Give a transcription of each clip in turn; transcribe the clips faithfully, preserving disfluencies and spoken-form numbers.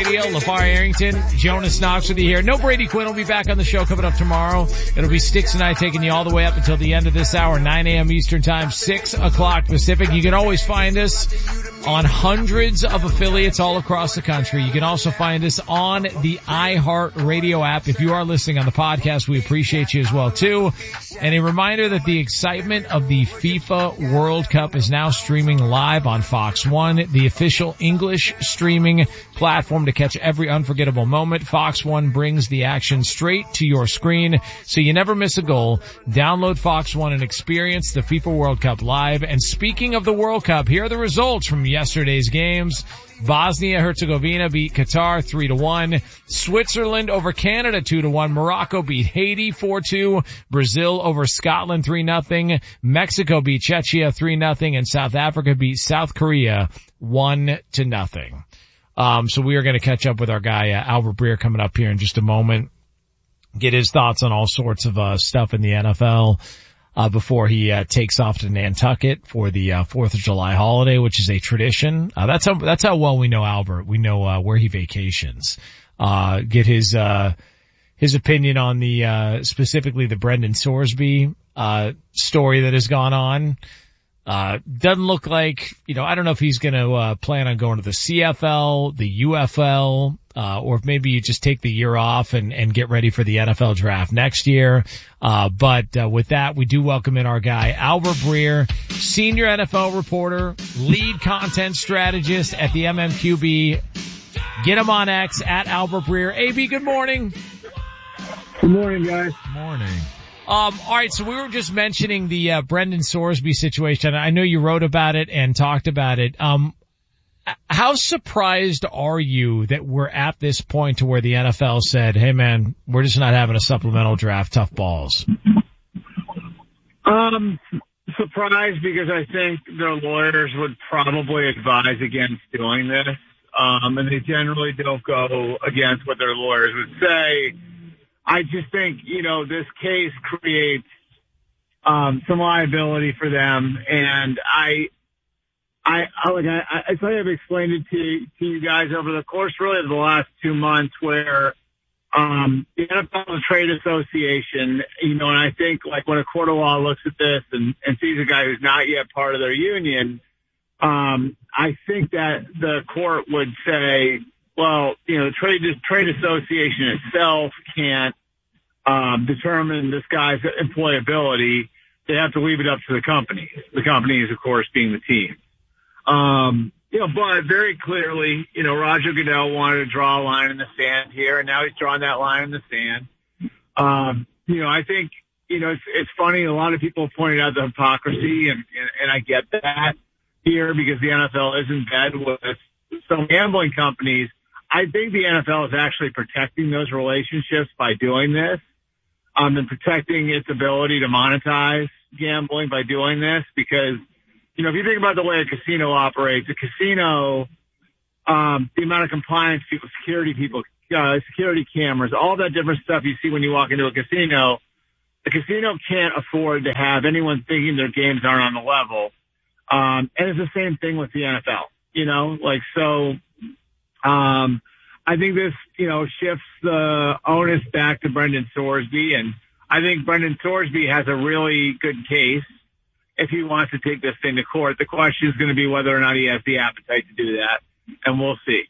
Steele, LeVar Arrington, Jonas Knox with you here. No Brady Quinn will be back on the show coming up tomorrow. It'll be Sticks and I taking you all the way up until the end of this hour, nine a.m. Eastern Time, six o'clock Pacific. You can always find us on hundreds of affiliates all across the country. You can also find us on the iHeart Radio app. If you are listening on the podcast, we appreciate you as well too. And a reminder that the excitement of the FIFA World Cup is now streaming live on Fox One, the official English streaming platform to catch every unforgettable moment. Fox One brings the action straight to your screen, so you never miss a goal. Download Fox One and experience the FIFA World Cup live. And speaking of the World Cup, here are the results from yesterday's games. Bosnia-Herzegovina beat Qatar three to one. Switzerland over Canada two to one. Morocco beat Haiti four two. Brazil over Scotland three nothing. Mexico beat Czechia three nothing. And South Africa beat South Korea one to nothing. Um, so we are going to catch up with our guy, uh, Albert Breer, coming up here in just a moment. Get his thoughts on all sorts of, uh, stuff in the N F L. Uh, before he, uh, takes off to Nantucket for the, uh, fourth of July holiday, which is a tradition. Uh, that's how, that's how well we know Albert. We know, uh, where he vacations. Uh, get his, uh, his opinion on the, uh, specifically the Brendan Sorsby, uh, story that has gone on. Uh, doesn't look like, you know, I don't know if he's gonna, uh, plan on going to the C F L, the U F L, uh, or if maybe you just take the year off and, and get ready for the N F L draft next year. Uh, but, uh, with that, we do welcome in our guy, Albert Breer, senior N F L reporter, lead content strategist at the M M Q B. Get him on X at Albert Breer. A B, good morning. Good morning, guys. Good morning. Um, all right, so we were just mentioning the uh, Brendan Sorsby situation. I know you wrote about it and talked about it. Um, how surprised are you that we're at this point to where the N F L said, "Hey, man, we're just not having a supplemental draft. Tough balls." Um, surprised because I think their lawyers would probably advise against doing this, um, and they generally don't go against what their lawyers would say. I just think, you know, this case creates um some liability for them, and I, I, I like I, I think I've explained it to to you guys over the course really of the last two months, where um the N F L is a trade association, you know, and I think like when a court of law looks at this and, and sees a guy who's not yet part of their union, um, I think that the court would say, well, you know, the trade trade association itself can't um, determine this guy's employability. They have to leave it up to the companies. The companies, of course, being the team. Um, you know, but very clearly, you know, Roger Goodell wanted to draw a line in the sand here, and now he's drawing that line in the sand. Um, you know, I think, you know, it's, it's funny. A lot of people have pointed out the hypocrisy, and, and, and I get that here because the N F L is in bed with some gambling companies. I think the N F L is actually protecting those relationships by doing this, um, and protecting its ability to monetize gambling by doing this because, you know, if you think about the way a casino operates, a casino, um, the amount of compliance people, security people, uh, security cameras, all that different stuff you see when you walk into a casino, the casino can't afford to have anyone thinking their games aren't on the level. Um, and it's the same thing with the N F L, you know, like, so, Um, I think this, you know, shifts the onus back to Brendan Sorsby, and I think Brendan Sorsby has a really good case if he wants to take this thing to court. The question is going to be whether or not he has the appetite to do that, and we'll see.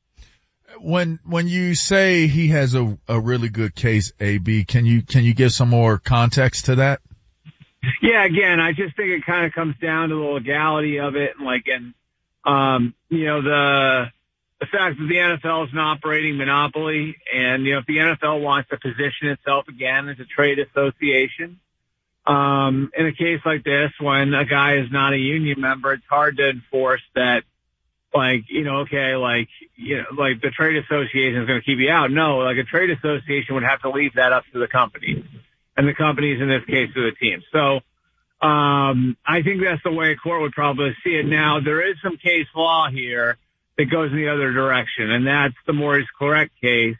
When, when you say he has a, a really good case, A B, can you, can you give some more context to that? Yeah, again, I just think it kind of comes down to the legality of it, and like, and, um, you know, the, The fact that the N F L is an operating monopoly, and, you know, if the N F L wants to position itself again as a trade association, um, in a case like this, when a guy is not a union member, it's hard to enforce that, like, you know, okay, like, you know, like the trade association is going to keep you out. No, like a trade association would have to leave that up to the companies, and the companies in this case are the teams. So, um, I think that's the way a court would probably see it. Now, there is some case law here that goes in the other direction, and that's the Maurice Clarett case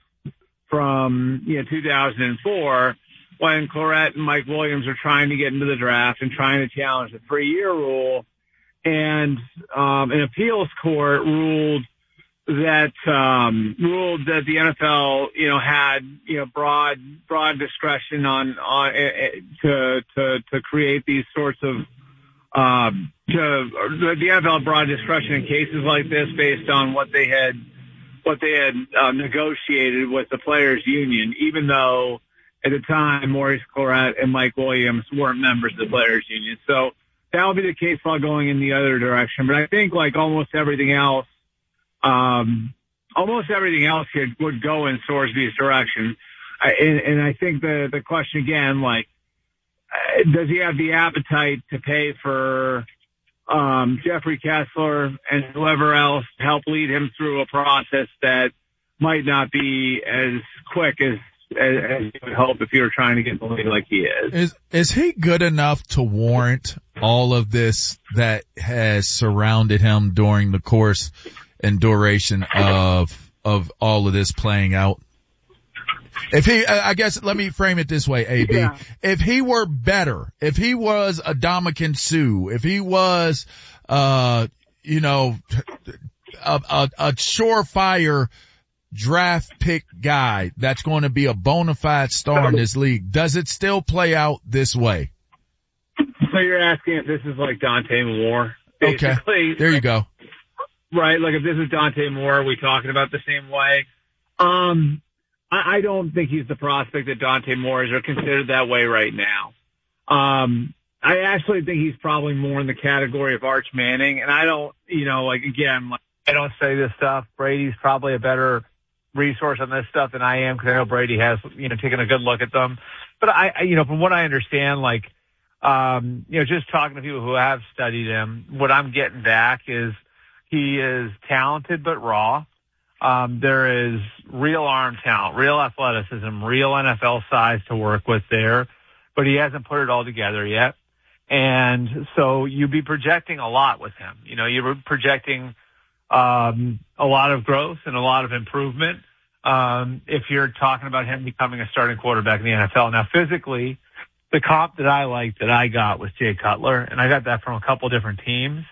from, you know, two thousand four, when Clarett and Mike Williams were trying to get into the draft and trying to challenge the three-year rule, and um, an appeals court ruled that um, ruled that the N F L, you know, had you know broad broad discretion on on uh, to to to create these sorts of um, to the N F L had broad discretion in cases like this based on what they had what they had uh, negotiated with the players' union, even though at the time Maurice Clarett and Mike Williams weren't members of the players' union. So that would be the case law going in the other direction. But I think like almost everything else. Um, almost everything else here would go in Sorsby's direction. I, and, and I think the, the question again, like, uh, does he have the appetite to pay for, um, Jeffrey Kessler and whoever else to help lead him through a process that might not be as quick as, as, as you would hope if you were trying to get the league like he is. Is, is he good enough to warrant all of this that has surrounded him during the course and duration of of all of this playing out? If he, I guess, let me frame it this way, A B. Yeah. If he were better, if he was a Ndamukong Suh, if he was, uh, you know, a, a, a surefire draft pick guy that's going to be a bona fide star in this league, does it still play out this way? So you're asking if this is like Dante Moore? Basically. Okay, there you go. Right, like if this is Dante Moore, are we talking about the same way? Um, I, I don't think he's the prospect that Dante Moore is, or considered that way right now. Um, I actually think he's probably more in the category of Arch Manning, and I don't, you know, like again, like, I don't say this stuff. Brady's probably a better resource on this stuff than I am because I know Brady has, you know, taken a good look at them. But I, I, you know, from what I understand, like, um, you know, just talking to people who have studied him, what I'm getting back is, he is talented but raw. Um, there is real arm talent, real athleticism, real N F L size to work with there, but he hasn't put it all together yet. And so you'd be projecting a lot with him. You know, you're projecting um, a lot of growth and a lot of improvement um, if you're talking about him becoming a starting quarterback in the N F L. Now, physically, the comp that I liked that I got was Jay Cutler, and I got that from a couple different teams.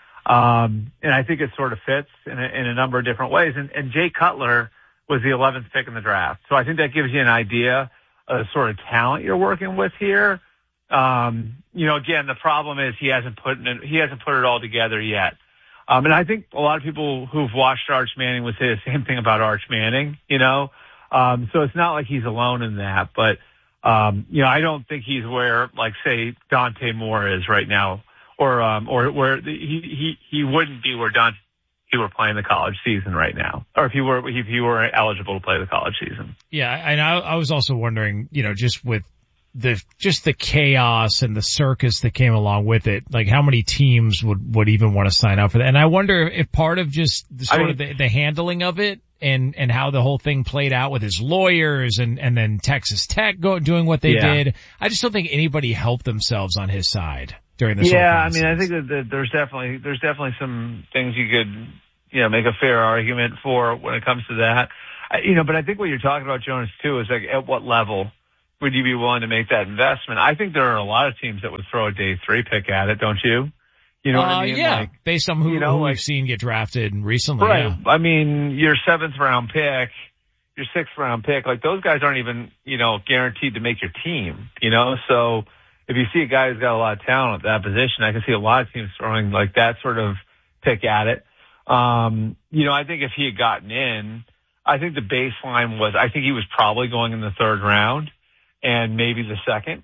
Um, and I think it sort of fits in a, in a number of different ways. And, and Jay Cutler was the eleventh pick in the draft. So I think that gives you an idea of the sort of talent you're working with here. Um, you know, again, the problem is he hasn't put it, he hasn't put it all together yet. Um, and I think a lot of people who've watched Arch Manning would say the same thing about Arch Manning, you know? Um, so it's not like he's alone in that, but, um, you know, I don't think he's where, like, say, Dante Moore is right now. Or, um, or where the, he, he, he wouldn't be where Don, he were playing the college season right now. Or if he were, if he were eligible to play the college season. Yeah. And I, I was also wondering, you know, just with the, just the chaos and the circus that came along with it, like how many teams would, would even want to sign up for that? And I wonder if part of just the, sort I mean, of the, the handling of it and, and how the whole thing played out with his lawyers and, and then Texas Tech go, doing what they yeah. did. I just don't think anybody helped themselves on his side during this. Yeah, I mean, I think that, that there's definitely there's definitely some things you could, you know, make a fair argument for when it comes to that. I, you know, but I think what you're talking about, Jonas, too, is like at what level would you be willing to make that investment? I think there are a lot of teams that would throw a day three pick at it, don't you? You know uh, what I mean? Yeah, like, based on who, you know, who like, we've seen get drafted recently. Right. Yeah. I mean, your seventh round pick, your sixth round pick, like those guys aren't even, you know, guaranteed to make your team, you know, so if you see a guy who's got a lot of talent at that position, I can see a lot of teams throwing like that sort of pick at it. Um, you know, I think if he had gotten in, I think the baseline was, I think he was probably going in the third round and maybe the second.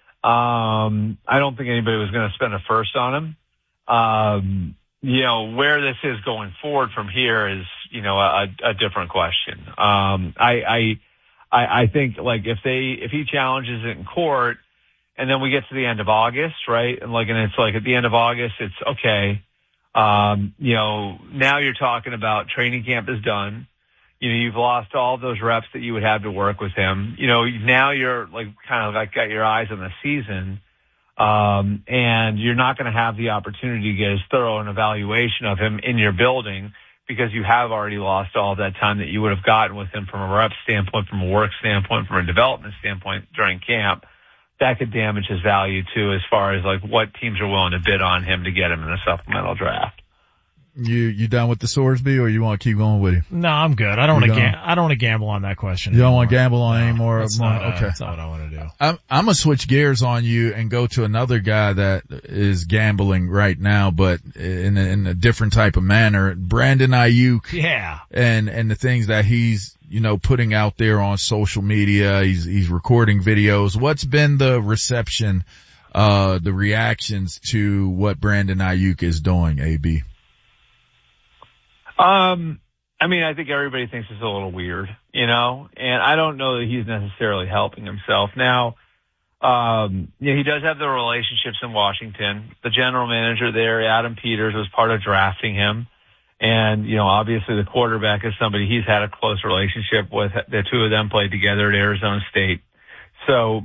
Um, I don't think anybody was going to spend a first on him. Um, you know, where this is going forward from here is, you know, a, a different question. Um, I, I, I think like if they, if he challenges it in court, and then we get to the end of August, right? And like, and it's like at the end of August, it's okay. Um, you know, now you're talking about training camp is done. You know, you've lost all those reps that you would have to work with him. You know, now you're like kind of like got your eyes on the season. Um, and you're not going to have the opportunity to get as thorough an evaluation of him in your building because you have already lost all that time that you would have gotten with him from a rep standpoint, from a work standpoint, from a development standpoint during camp. That could damage his value too, as far as like what teams are willing to bid on him to get him in a supplemental draft. You you done with the Sorsby, or you want to keep going with him? No, I'm good. I don't want to. Ga- I don't want to gamble on that question. You don't anymore. want to gamble on no, any more. That's, more not, uh, okay, that's not what I want to do. I'm I'm gonna switch gears on you and go to another guy that is gambling right now, but in a, in a different type of manner. Brandon Ayuk. Yeah. And and the things that he's you know putting out there on social media. He's he's recording videos. What's been the reception, uh, the reactions to what Brandon Ayuk is doing? A B. Um, I mean, I think everybody thinks it's a little weird, you know, and I don't know that he's necessarily helping himself. Now, um, you know, he does have the relationships in Washington. The general manager there, Adam Peters, was part of drafting him. And, you know, obviously the quarterback is somebody he's had a close relationship with. The two of them played together at Arizona State. So,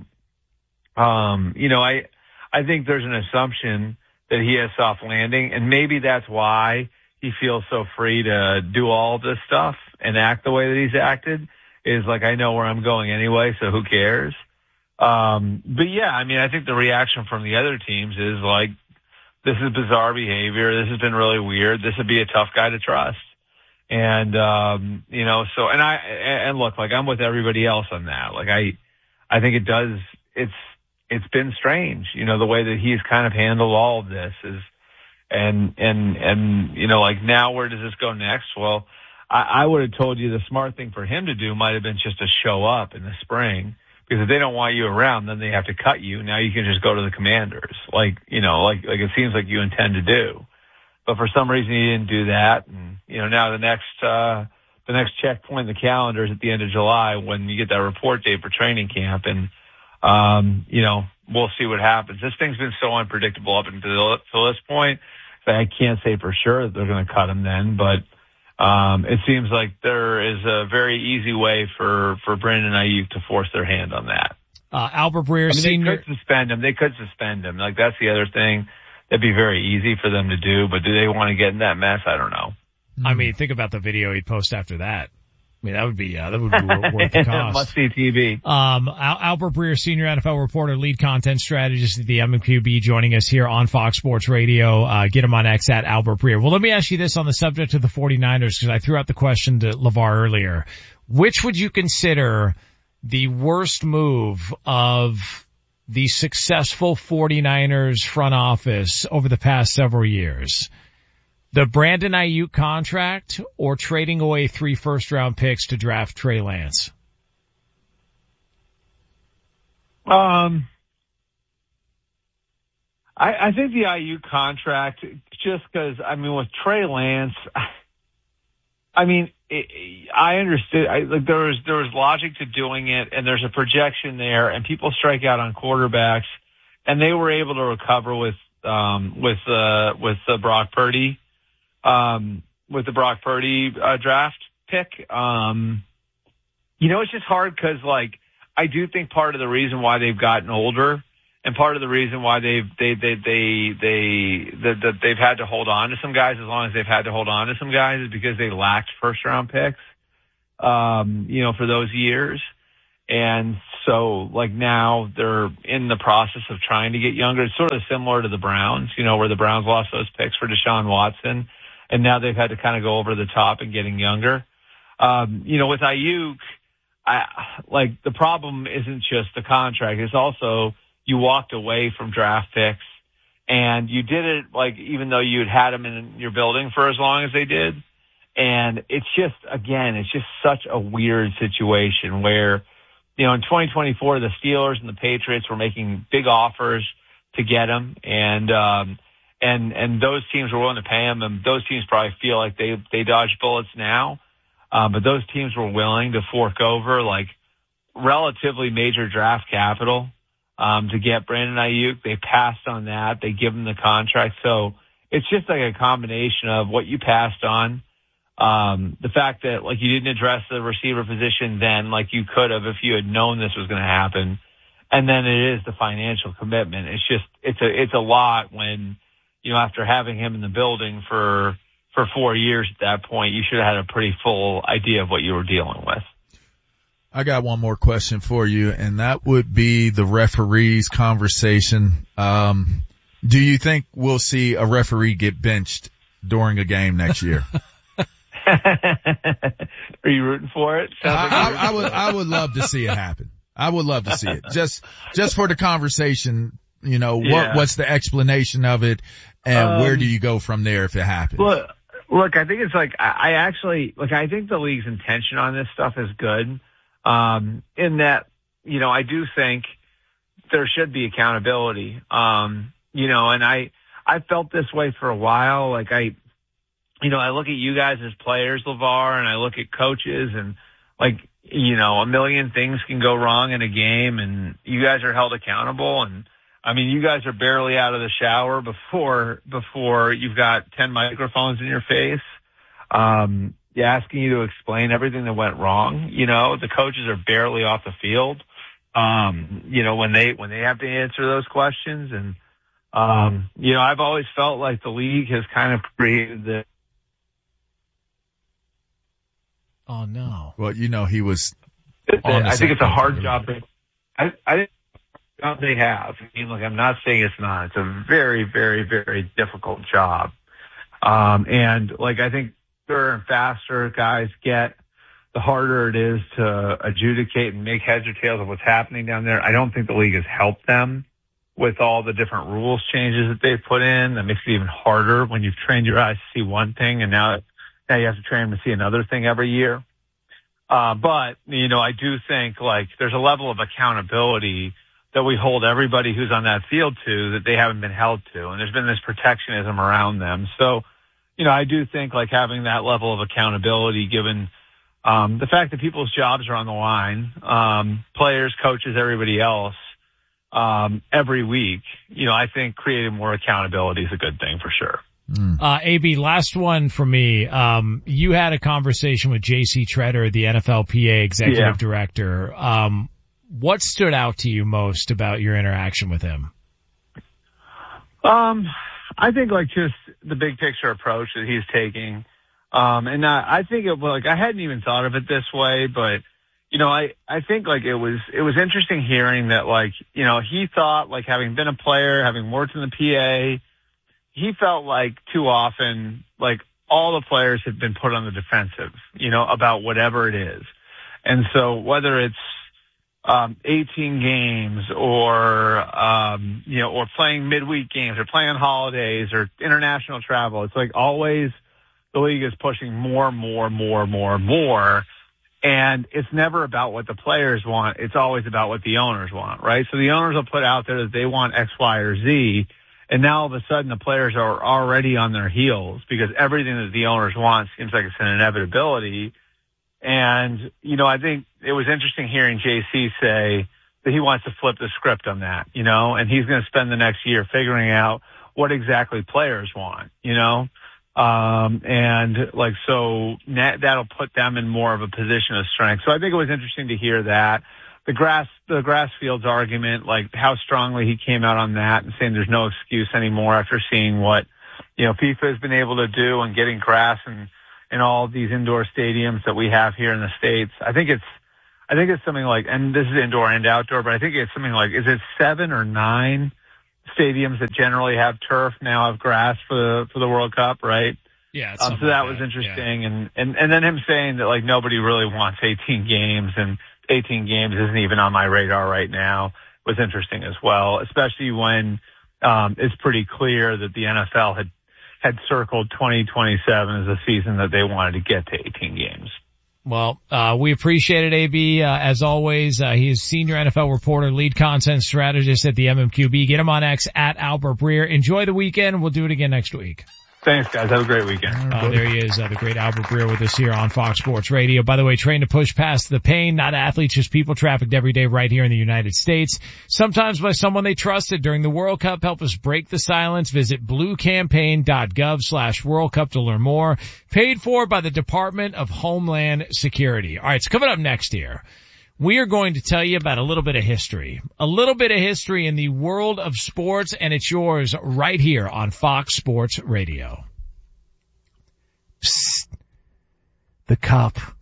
um, you know, I, I think there's an assumption that he has soft landing, and maybe that's why he feels so free to do all this stuff and act the way that he's acted, is like, I know where I'm going anyway, so who cares? Um, but yeah, I mean, I think the reaction from the other teams is like, this is bizarre behavior. This has been really weird. This would be a tough guy to trust. And, um, you know, so, and I, and look, like I'm with everybody else on that. Like I, I think it does, it's, it's been strange, you know, the way that he's kind of handled all of this is, And, and, and, you know, like now where does this go next? Well, I, I would have told you the smart thing for him to do might have been just to show up in the spring, because if they don't want you around, then they have to cut you. Now you can just go to the Commanders. Like, you know, like, like it seems like you intend to do, but for some reason you didn't do that. And, you know, now the next, uh, the next checkpoint in the calendar is at the end of July when you get that report date for training camp. And, um, you know, we'll see what happens. This thing's been so unpredictable up until, until this point. I can't say for sure that they're going to cut him then, but um, it seems like there is a very easy way for, for Brandon Ayuk to force their hand on that. Uh, Albert Breer I mean, Senior. They could suspend him. They could suspend him. Like, that's the other thing. That'd be very easy for them to do, but do they want to get in that mess? I don't know. I mean, think about the video he'd post after that. I mean, that would be, uh, that would be worth the cost. Must see T V. Um, Al- Albert Breer, senior N F L reporter, lead content strategist at the M Q B, joining us here on Fox Sports Radio. Uh, get him on X at Albert Breer. Well, let me ask you this on the subject of the 49ers, because I threw out the question to LeVar earlier. Which would you consider the worst move of the successful 49ers front office over the past several years? The Brandon Ayuk contract, or trading away three first round picks to draft Trey Lance? Um, I, I think the Ayuk contract, just because, I mean, with Trey Lance, I mean, it, I understood, I, like there was, there was logic to doing it, and there's a projection there, and people strike out on quarterbacks, and they were able to recover with, um, with, uh, with uh, Brock Purdy. Um, with the Brock Purdy, uh, draft pick. Um, you know, it's just hard because, like, I do think part of the reason why they've gotten older, and part of the reason why they've, they, they, they, they, that the, they've had to hold on to some guys as long as they've had to hold on to some guys is because they lacked first round picks, um, you know, for those years. And so, like, now they're in the process of trying to get younger. It's sort of similar to the Browns, you know, where the Browns lost those picks for Deshaun Watson. And now they've had to kind of go over the top and getting younger. Um, you know, with Ayuk, I, like, the problem isn't just the contract. It's also you walked away from draft picks, and you did it, like, even though you had had them in your building for as long as they did. And it's just, again, it's just such a weird situation where, you know, in twenty twenty-four, the Steelers and the Patriots were making big offers to get him. And, um, And, and those teams were willing to pay him, and those teams probably feel like they, they dodge bullets now. Um, but those teams were willing to fork over like relatively major draft capital, um, to get Brandon Ayuk. They passed on that. They give him the contract. So it's just like a combination of what you passed on. Um, the fact that like you didn't address the receiver position then, like you could have if you had known this was going to happen. And then it is the financial commitment. It's just, it's a, it's a lot when, you know, after having him in the building for, for four years at that point, you should have had a pretty full idea of what you were dealing with. I got one more question for you, and that would be the referees conversation. Um, do you think we'll see a referee get benched during a game next year. Are you rooting for it? I, I, I would, I would love to see it happen. I would love to see it. Just, just for the conversation, you know, what, yeah. what's the explanation of it and um, where do you go from there if it happens? Look, look, I think it's like, I, I actually, look, I think the league's intention on this stuff is good. Um, in that, you know, I do think there should be accountability. Um, you know, and I, I felt this way for a while. Like I, you know, I look at you guys as players, LeVar, and I look at coaches and like, you know, a million things can go wrong in a game and you guys are held accountable. And I mean, you guys are barely out of the shower before, before you've got ten microphones in your face, um, asking you to explain everything that went wrong. You know, the coaches are barely off the field, um, you know, when they, when they have to answer those questions. And, um, you know, I've always felt like the league has kind of created the, Oh no. Well, you know, he was. I think it's a hard job. They, I, I think job they have. I mean, look, I'm not saying it's not. It's a very, very, very difficult job. Um, and like, I think faster and faster guys get, the harder it is to adjudicate and make heads or tails of what's happening down there. I don't think the league has helped them with all the different rules changes that they've put in. That makes it even harder when you've trained your eyes to see one thing and now Now you have to train them to see another thing every year. Uh, but, you know, I do think like there's a level of accountability that we hold everybody who's on that field to that they haven't been held to. And there's been this protectionism around them. So, you know, I do think like having that level of accountability given, um, the fact that people's jobs are on the line, um, players, coaches, everybody else, um, every week, you know, I think creating more accountability is a good thing for sure. Mm. Uh, A B, last one for me. Um, you had a conversation with J C Tretter, the N F L P A executive yeah. director. Um, what stood out to you most about your interaction with him? Um, I think like just the big picture approach that he's taking. Um, and I, I think it like, I hadn't even thought of it this way, but you know, I, I think like it was, it was interesting hearing that like, you know, he thought like having been a player, having worked in the P A, he felt like too often, like all the players have been put on the defensive, you know, about whatever it is. And so whether it's, um, eighteen games or, um, you know, or playing midweek games or playing on holidays or international travel, it's like always the league is pushing more, more, more, more, more. And it's never about what the players want. It's always about what the owners want, right? So the owners will put out there that they want X, Y, or Z. And now all of a sudden the players are already on their heels because everything that the owners want seems like it's an inevitability. And, you know, I think it was interesting hearing J C say that he wants to flip the script on that, you know, and he's going to spend the next year figuring out what exactly players want, you know. Um, and like, so that'll put them in more of a position of strength. So I think it was interesting to hear that. The grass, the grass fields argument, like how strongly he came out on that and saying there's no excuse anymore after seeing what, you know, FIFA has been able to do and getting grass and, in all these indoor stadiums that we have here in the States. I think it's, I think it's something like, and this is indoor and outdoor, but I think it's something like, is it seven or nine stadiums that generally have turf now have grass for the, for the World Cup, right? Yeah. Um, so that, like that was interesting. Yeah. And, and, and then him saying that like nobody really wants eighteen games and eighteen games isn't even on my radar right now was interesting as well, especially when, um, it's pretty clear that the N F L had, had circled twenty twenty-seven as a season that they wanted to get to eighteen games. Well, uh, we appreciate it, A B. Uh, as always, uh, he is senior N F L reporter, lead content strategist at the M M Q B. Get him on X at Albert Breer. Enjoy the weekend. We'll do it again next week. Thanks, guys. Have a great weekend. Uh, there he is, uh, the great Albert Breer with us here on Fox Sports Radio. By the way, trained to push past the pain, not athletes, just people trafficked every day right here in the United States. Sometimes by someone they trusted during the World Cup. Help us break the silence. Visit bluecampaign.gov slash World Cup to learn more. Paid for by the Department of Homeland Security. All right, so coming up next here, we are going to tell you about a little bit of history. A little bit of history in the world of sports, and it's yours right here on Fox Sports Radio. Psst. The cup.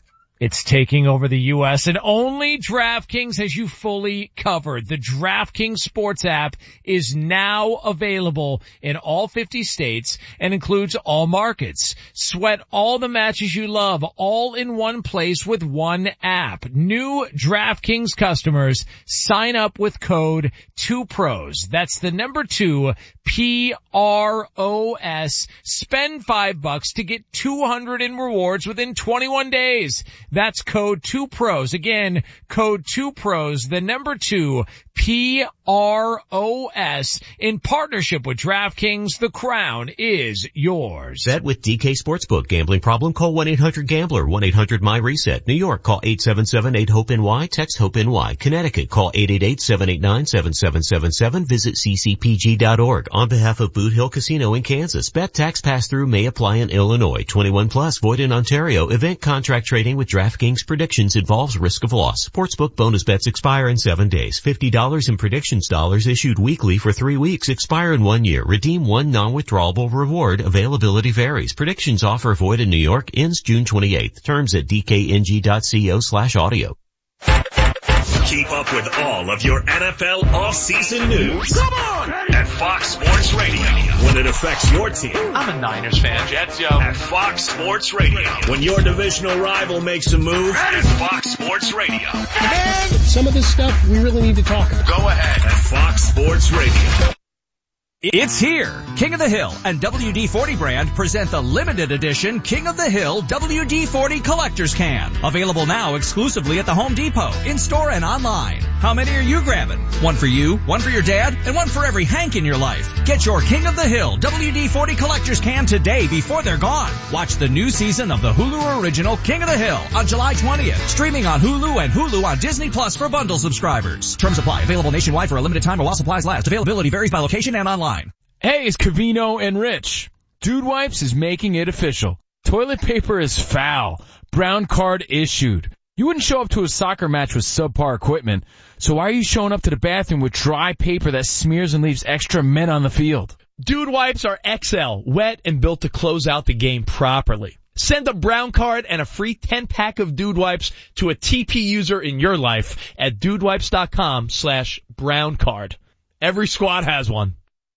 It's taking over the U S and only DraftKings has you fully covered. The DraftKings Sports app is now available in all fifty states and includes all markets. Sweat all the matches you love all in one place with one app. New DraftKings customers sign up with code two pros. That's the number two, P R O S. Spend five bucks to get two hundred in rewards within twenty-one days. That's code two pros. Again, code two pros, the number two, P R O S. In partnership with DraftKings, the crown is yours. Bet with D K Sportsbook. Gambling problem? Call one eight hundred gambler, one eight hundred my reset. New York, call eight seven seven eight hope N Y, text HOPE-NY. Connecticut, call eight eight eight seven eight nine seven seven seven seven. Visit c c p g dot org. On behalf of Boot Hill Casino in Kansas, bet tax pass-through may apply in Illinois. twenty-one plus, void in Ontario. Event contract trading with DraftKings Predictions involves risk of loss. Sportsbook bonus bets expire in seven days. fifty dollars in predictions dollars issued weekly for three weeks. Expire in one year. Redeem one non-withdrawable reward. Availability varies. Predictions offer void in New York. Ends June twenty-eighth. Terms at d k n g dot co slash audio. Keep up with all of your N F L off-season news. Come on! At Fox Sports Radio. When it affects your team. I'm a Niners fan, Jets, yo. At Fox Sports Radio. When your divisional rival makes a move. At Fox Sports Radio. And some of this stuff we really need to talk about. Go ahead. At Fox Sports Radio. It's here. King of the Hill and W D forty brand present the limited edition King of the Hill W D forty Collector's Can. Available now exclusively at the Home Depot, in-store and online. How many are you grabbing? One for you, one for your dad, and one for every Hank in your life. Get your King of the Hill W D forty Collector's Can today before they're gone. Watch the new season of the Hulu original King of the Hill on July twentieth. Streaming on Hulu and Hulu on Disney Plus for bundle subscribers. Terms apply. Available nationwide for a limited time or while supplies last. Availability varies by location and online. Hey, it's Covino and Rich. Dude Wipes is making it official. Toilet paper is foul. Brown card issued. You wouldn't show up to a soccer match with subpar equipment, so why are you showing up to the bathroom with dry paper that smears and leaves extra men on the field? Dude Wipes are X L, wet and built to close out the game properly. Send a brown card and a free ten pack of Dude Wipes to a T P user in your life at dudewipes.com slash brown card. Every squad has one.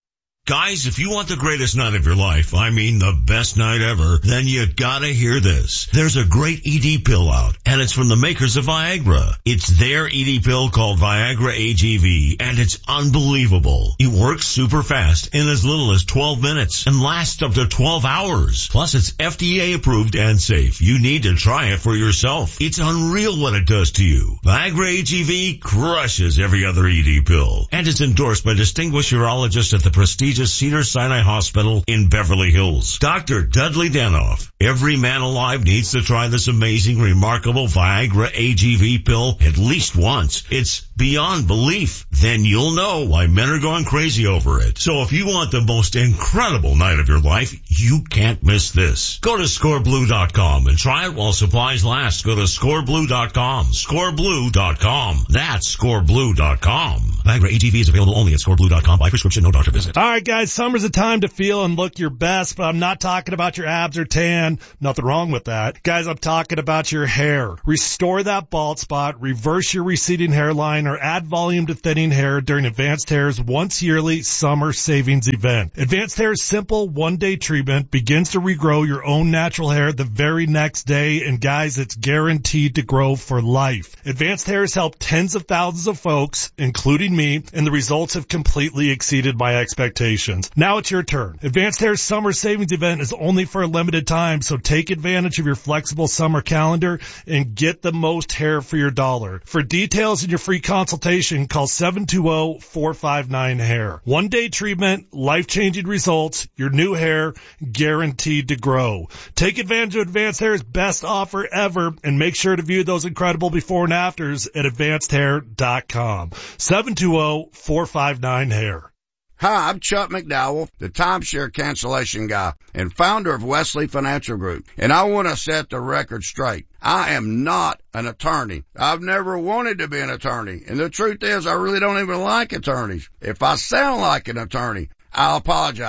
Guys, if you want the greatest night of your life, I mean the best night ever, then you gotta hear this. There's a great E D pill out, and it's from the makers of Viagra. It's their E D pill called Viagra A G V, and it's unbelievable. It works super fast in as little as twelve minutes and lasts up to twelve hours. Plus, it's F D A approved and safe. You need to try it for yourself. It's unreal what it does to you. Viagra A G V crushes every other E D pill, and it's endorsed by distinguished urologists at the prestigious Cedars-Sinai Hospital in Beverly Hills. Doctor Dudley Danoff. Every man alive needs to try this amazing, remarkable Viagra A G V pill at least once. It's beyond belief. Then you'll know why men are going crazy over it. So if you want the most incredible night of your life, you can't miss this. Go to score blue dot com and try it while supplies last. Go to score blue dot com. score blue dot com. That's score blue dot com. Viagra A G V is available only at score blue dot com by prescription, no doctor visit. All right, guys, summer's a time to feel and look your best, but I'm not talking about your abs or tan. Nothing wrong with that. Guys, I'm talking about your hair. Restore that bald spot, reverse your receding hairline, or add volume to thinning hair during Advanced Hair's once yearly summer savings event. Advanced Hair's simple one-day treatment begins to regrow your own natural hair the very next day, and guys, it's guaranteed to grow for life. Advanced Hair has helped tens of thousands of folks, including me, and the results have completely exceeded my expectations. Now it's your turn. Advanced Hair's summer savings event is only for a limited time, so take advantage of your flexible summer calendar and get the most hair for your dollar. For details and your free consultation, call seven two zero, four five nine, hair. One day treatment, life-changing results, your new hair guaranteed to grow. Take advantage of Advanced Hair's best offer ever and make sure to view those incredible before and afters at advanced hair dot com. seven two zero, four five nine, hair. Hi, I'm Chuck McDowell, the timeshare cancellation guy and founder of Wesley Financial Group, and I want to set the record straight. I am not an attorney. I've never wanted to be an attorney, and the truth is I really don't even like attorneys. If I sound like an attorney, I'll apologize.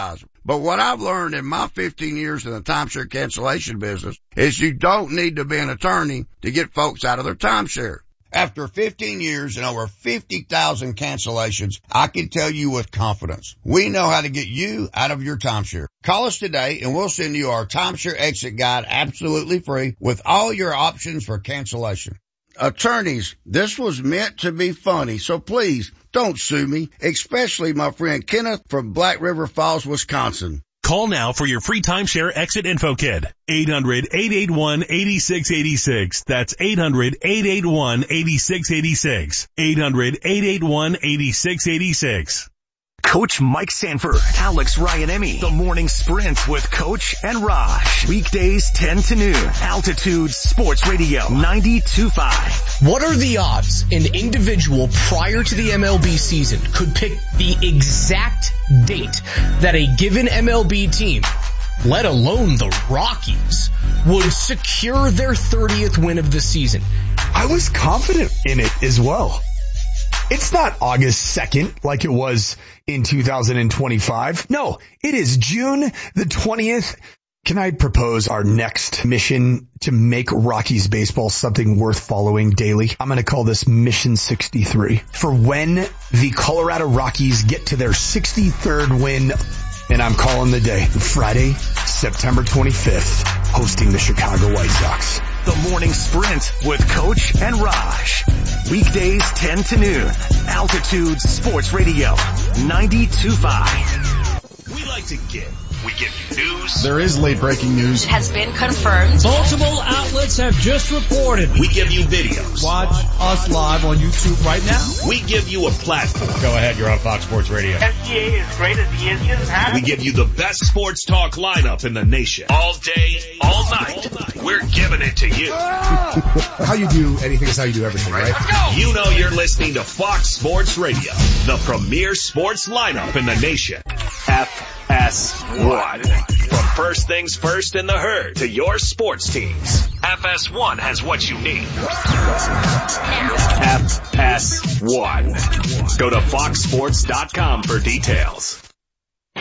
But what I've learned in my fifteen years in the timeshare cancellation business is you don't need to be an attorney to get folks out of their timeshare. After fifteen years and over fifty thousand cancellations, I can tell you with confidence, we know how to get you out of your timeshare. Call us today and we'll send you our timeshare exit guide absolutely free with all your options for cancellation. Attorneys, this was meant to be funny, so please don't sue me, especially my friend Kenneth from Black River Falls, Wisconsin. Call now for your free timeshare exit info kit. eight hundred, eight eight one, eight six eight six. That's eight hundred, eight eight one, eight six eight six. eight hundred, eight eight one, eight six eight six. Coach Mike Sanford, Alex Ryanemi, The Morning Sprint with Coach and Raj. Weekdays ten to noon. Altitude Sports Radio ninety-two point five. What are the odds an individual prior to the M L B season could pick the exact date that a given M L B team, let alone the Rockies, would secure their thirtieth win of the season? I was confident in it as well. It's not August second like it was in two thousand twenty-five. No, it is June the twentieth. Can I propose our next mission to make Rockies baseball something worth following daily? I'm going to call this Mission sixty-three. For when the Colorado Rockies get to their sixty-third win, and I'm calling the day Friday, September twenty-fifth, hosting the Chicago White Sox. The Morning Sprint with Coach and Raj. Weekdays ten to noon. Altitude Sports Radio ninety-two point five. We like to give. We give you news. There is late breaking news. It has been confirmed. Multiple outlets have just reported. We give you videos. Watch us live on YouTube right now. We give you a platform. Go ahead, you're on Fox Sports Radio. S G A is great as he is. Huh? We give you the best sports talk lineup in the nation. All day, all night. All night. We're giving it to you. How you do anything is how you do everything, right? Let's go. You know you're listening to Fox Sports Radio, the premier sports lineup in the nation. F S one. From first things first in the herd to your sports teams, F S one has what you need. F S one. Go to fox sports dot com for details.